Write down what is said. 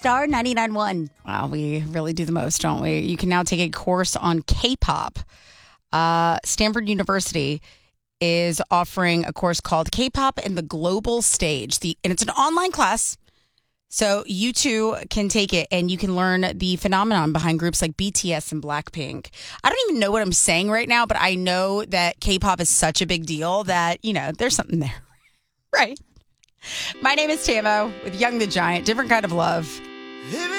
Star 99.1. Wow, we really do the most, don't we? You can now take a course on K-pop. Stanford University is offering a course called K-pop and the Global Stage. And it's an online class. So you too can take it and you can learn the phenomenon behind groups like BTS and Blackpink. I don't even know what I'm saying right now, but I know that K-pop is such a big deal that, there's something there. Right. My name is Tamo with Young the Giant, different kind of love.